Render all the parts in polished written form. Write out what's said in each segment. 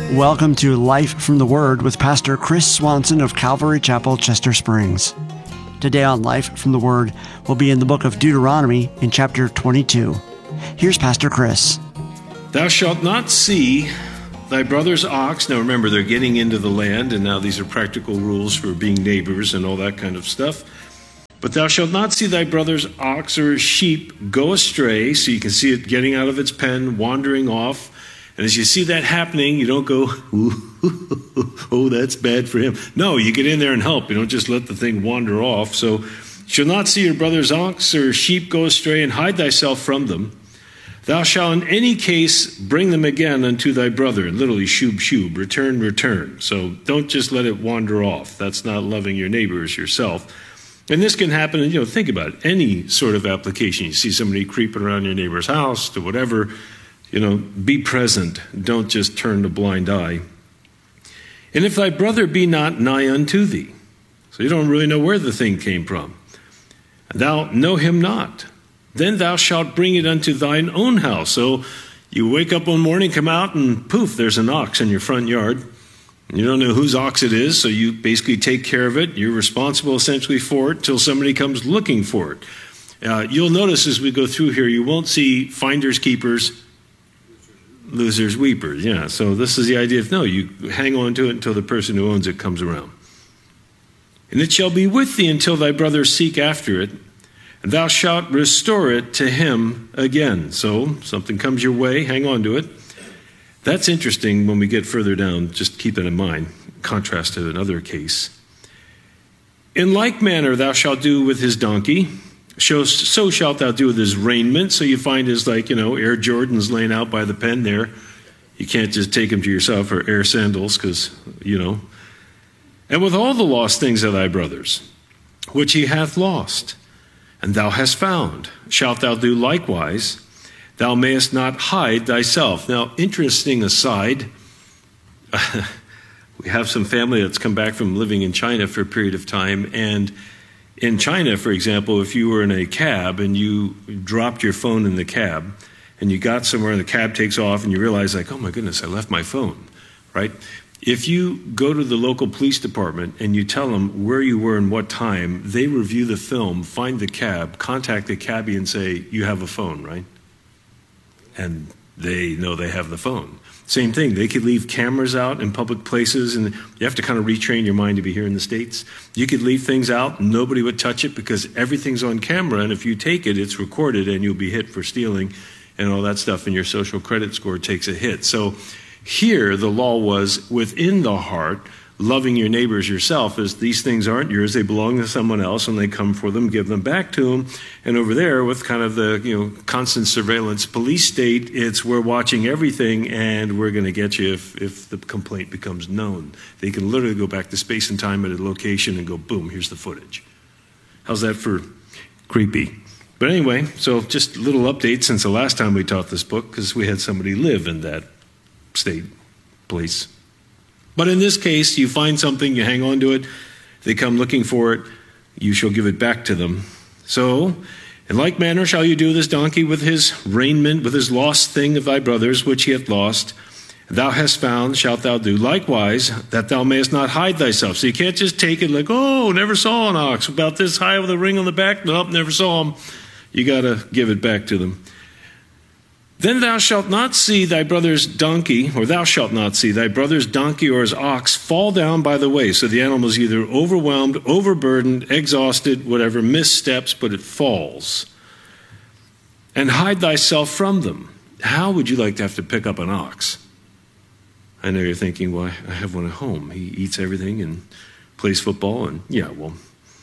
Welcome to Life from the Word with Pastor Chris Swanson of Calvary Chapel, Chester Springs. Today on Life from the Word, we'll be in the book of Deuteronomy in chapter 22. Here's Pastor Chris. Thou shalt not see thy brother's ox. Now remember, they're getting into the land, and now these are practical rules for being neighbors and all that kind of stuff. But thou shalt not see thy brother's ox or sheep go astray, so you can see it getting out of its pen, wandering off. And as you see that happening, you don't go, oh, that's bad for him. No, you get in there and help. You don't just let the thing wander off. So, you shall not see your brother's ox or sheep go astray, and hide thyself from them. Thou shalt in any case bring them again unto thy brother. Literally, shub, shub, return, return. So don't just let it wander off. That's not loving your neighbor as yourself. And this can happen, think about it, any sort of application. You see somebody creeping around your neighbor's house to whatever, be present. Don't just turn a blind eye. And if thy brother be not nigh unto thee, so you don't really know where the thing came from, and thou know him not, then thou shalt bring it unto thine own house. So you wake up one morning, come out, and poof, there's an ox in your front yard. You don't know whose ox it is, so you basically take care of it. You're responsible essentially for it till somebody comes looking for it. You'll notice as we go through here, you won't see finders, keepers, losers, weepers. Yeah, so this is the idea of, no, you hang on to it until the person who owns it comes around. And it shall be with thee until thy brother seek after it, and thou shalt restore it to him again. So something comes your way, hang on to it. That's interesting when we get further down, just keep it in mind, contrast to another case. In like manner thou shalt do with his donkey, so shalt thou do with his raiment. So you find his Air Jordans laying out by the pen there. You can't just take them to yourself, or Air sandals, because, And with all the lost things of thy brothers, which he hath lost, and thou hast found, shalt thou do likewise. Thou mayest not hide thyself. Now, interesting aside, we have some family that's come back from living in China for a period of time, and in China, for example, if you were in a cab and you dropped your phone in the cab and you got somewhere and the cab takes off and you realize, oh my goodness, I left my phone, right? If you go to the local police department and you tell them where you were and what time, they review the film, find the cab, contact the cabbie and say, you have a phone, right? And they know they have the phone. Same thing, they could leave cameras out in public places, and you have to kind of retrain your mind to be here in the States. You could leave things out, nobody would touch it because everything's on camera, and if you take it, it's recorded, and you'll be hit for stealing and all that stuff, and your social credit score takes a hit. So here, the law was within the heart, loving your neighbors yourself, as these things aren't yours, they belong to someone else, and they come for them, give them back to them. And over there, with kind of the constant surveillance police state, it's we're watching everything, and we're going to get you if the complaint becomes known. They can literally go back to space and time at a location and go, boom, here's the footage. How's that for creepy? But anyway, so just a little update since the last time we taught this book, because we had somebody live in that state, place. But in this case, you find something, you hang on to it, they come looking for it, you shall give it back to them. So, in like manner shall you do with this donkey, with his raiment, with his lost thing of thy brothers, which he hath lost. Thou hast found, shalt thou do likewise, that thou mayest not hide thyself. So you can't just take it like, oh, never saw an ox, about this high with a ring on the back, nope, never saw him. You got to give it back to them. Then thou shalt not see thy brother's donkey, or thou shalt not see thy brother's donkey or his ox fall down by the way. So the animal is either overwhelmed, overburdened, exhausted, whatever, missteps, but it falls. And hide thyself from them. How would you like to have to pick up an ox? I know you're thinking, well, I have one at home. He eats everything and plays football, and And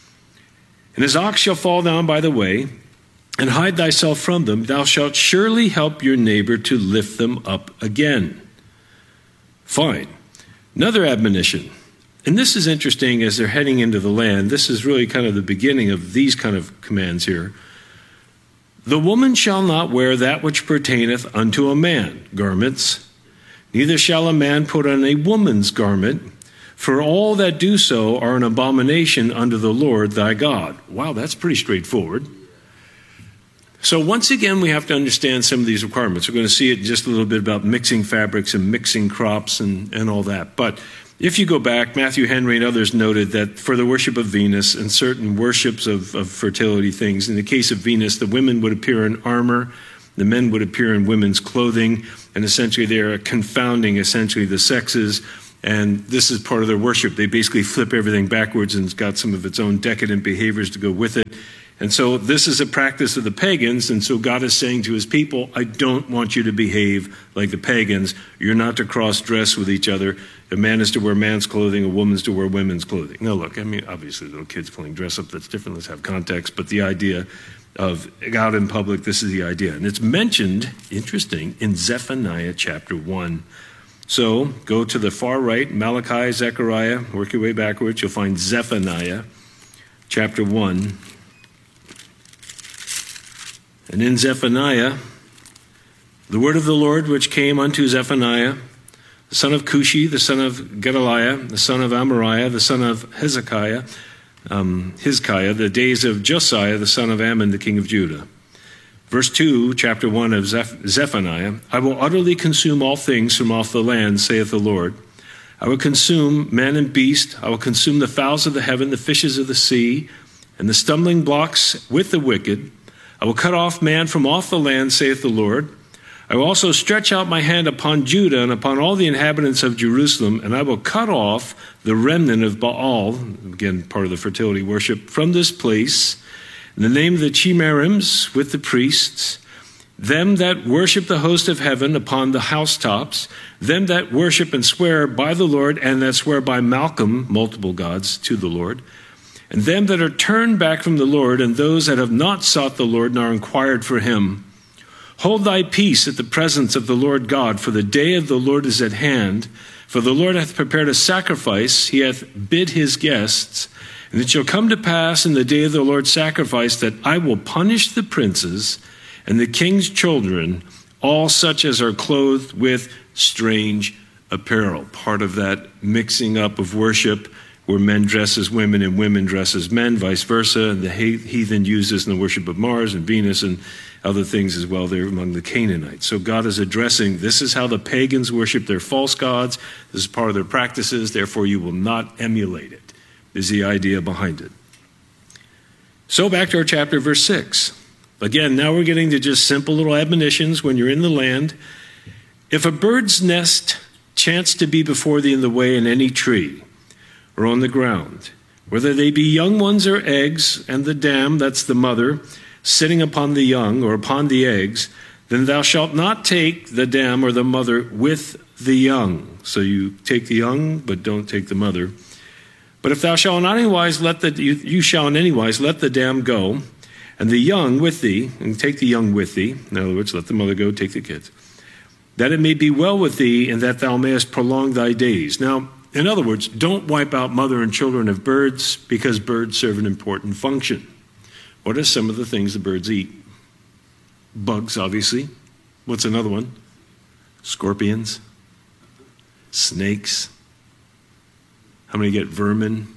his ox shall fall down by the way, and hide thyself from them. Thou shalt surely help your neighbor to lift them up again. Fine. Another admonition. And this is interesting as they're heading into the land. This is really kind of the beginning of these kind of commands here. The woman shall not wear that which pertaineth unto a man, garments. Neither shall a man put on a woman's garment, for all that do so are an abomination unto the Lord thy God. Wow, that's pretty straightforward. So once again, we have to understand some of these requirements. We're going to see it just a little bit about mixing fabrics and mixing crops and all that. But if you go back, Matthew Henry and others noted that for the worship of Venus and certain worships of fertility things, in the case of Venus, the women would appear in armor, the men would appear in women's clothing, and essentially they're confounding essentially the sexes. And this is part of their worship. They basically flip everything backwards, and it's got some of its own decadent behaviors to go with it. And so this is a practice of the pagans, and so God is saying to his people, I don't want you to behave like the pagans. You're not to cross-dress with each other. A man is to wear man's clothing, a woman's to wear women's clothing. Now look, I mean, obviously little kids playing dress-up, that's different. Let's have context. But the idea of out in public, this is the idea. And it's mentioned, interesting, in Zephaniah chapter 1. So go to the far right, Malachi, Zechariah, work your way backwards. You'll find Zephaniah chapter 1. And in Zephaniah, the word of the Lord which came unto Zephaniah, the son of Cushi, the son of Gedaliah, the son of Amariah, the son of Hezekiah, the days of Josiah, the son of Ammon, the king of Judah. Verse 2, chapter 1 of Zephaniah, I will utterly consume all things from off the land, saith the Lord. I will consume man and beast. I will consume the fowls of the heaven, the fishes of the sea, and the stumbling blocks with the wicked. I will cut off man from off the land, saith the Lord. I will also stretch out my hand upon Judah and upon all the inhabitants of Jerusalem, and I will cut off the remnant of Baal, again, part of the fertility worship, from this place, in the name of the Chimerims with the priests, them that worship the host of heaven upon the housetops, them that worship and swear by the Lord, and that swear by Malcolm, multiple gods, to the Lord, and them that are turned back from the Lord, and those that have not sought the Lord, nor inquired for him. Hold thy peace at the presence of the Lord God, for the day of the Lord is at hand. For the Lord hath prepared a sacrifice, he hath bid his guests. And it shall come to pass in the day of the Lord's sacrifice that I will punish the princes and the king's children, all such as are clothed with strange apparel. Part of that mixing up of worship, where men dress as women and women dress as men, vice versa. And the heathen use this in the worship of Mars and Venus and other things as well there among the Canaanites. So God is addressing, this is how the pagans worship their false gods. This is part of their practices. Therefore, you will not emulate it, is the idea behind it. So back to our chapter, verse 6. Again, now we're getting to just simple little admonitions when you're in the land. If a bird's nest chance to be before thee in the way in any tree, or on the ground, whether they be young ones or eggs, and the dam, that's the mother, sitting upon the young or upon the eggs, then thou shalt not take the dam or the mother with the young. So you take the young, but don't take the mother. But if thou shalt not anywise you shall in anywise let the dam go, and the young with thee, and take the young with thee, in other words, let the mother go, take the kids, that it may be well with thee, and that thou mayest prolong thy days. Now, in other words, don't wipe out mother and children of birds, because birds serve an important function. What are some of the things the birds eat? Bugs, obviously. What's another one? Scorpions. Snakes. How many get vermin?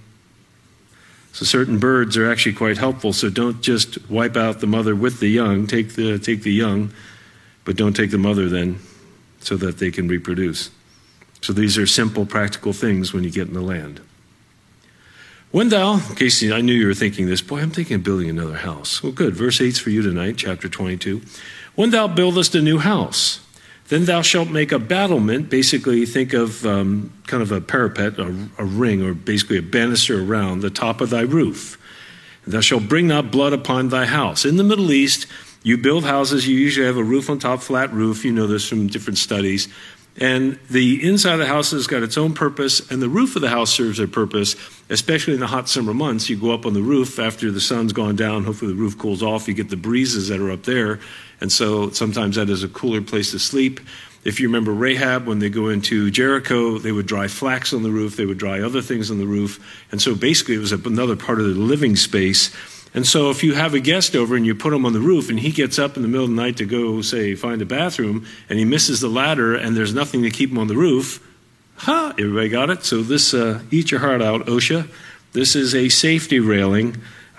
So certain birds are actually quite helpful, so don't just wipe out the mother with the young. Take the young, but don't take the mother then, so that they can reproduce. So these are simple, practical things when you get in the land. When thou, Casey, I knew you were thinking this. Boy, I'm thinking of building another house. Well, good. Verse 8's for you tonight, chapter 22. When thou buildest a new house, then thou shalt make a battlement. Basically, think of kind of a parapet, a ring, or basically a banister around the top of thy roof. And thou shalt bring not blood upon thy house. In the Middle East, you build houses. You usually have a roof on top, flat roof. You know this from different studies. And the inside of the house has got its own purpose, and the roof of the house serves their purpose, especially in the hot summer months. You go up on the roof after the sun's gone down. Hopefully the roof cools off. You get the breezes that are up there. And so sometimes that is a cooler place to sleep. If you remember Rahab, when they go into Jericho, they would dry flax on the roof. They would dry other things on the roof. And so basically it was another part of the living space. And so if you have a guest over and you put him on the roof and he gets up in the middle of the night to go, say, find a bathroom, and he misses the ladder and there's nothing to keep him on the roof, everybody got it? So this, eat your heart out, OSHA. This is a safety railing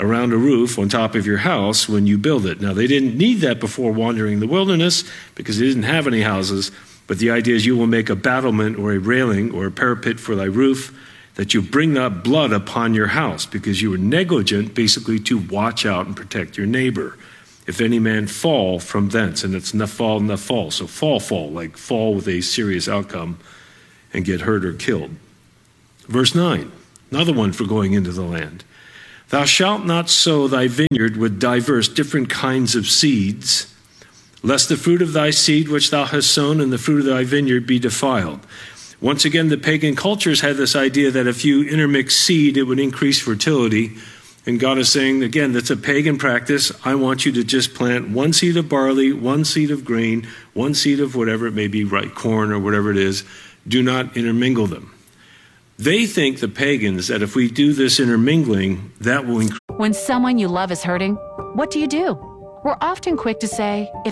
around a roof on top of your house when you build it. Now, they didn't need that before wandering the wilderness because they didn't have any houses, but the idea is you will make a battlement or a railing or a parapet for thy roof, that you bring not blood upon your house, because you were negligent basically to watch out and protect your neighbor. If any man fall from thence, and it's nafal, so fall, like fall with a serious outcome and get hurt or killed. Verse 9, another one for going into the land. Thou shalt not sow thy vineyard with diverse different kinds of seeds, lest the fruit of thy seed which thou hast sown and the fruit of thy vineyard be defiled. Once again, the pagan cultures had this idea that if you intermix seed, it would increase fertility. And God is saying, again, that's a pagan practice. I want you to just plant one seed of barley, one seed of grain, one seed of whatever it may be, right, corn or whatever it is. Do not intermingle them. They think, the pagans, that if we do this intermingling, that will increase. When someone you love is hurting, what do? We're often quick to say, if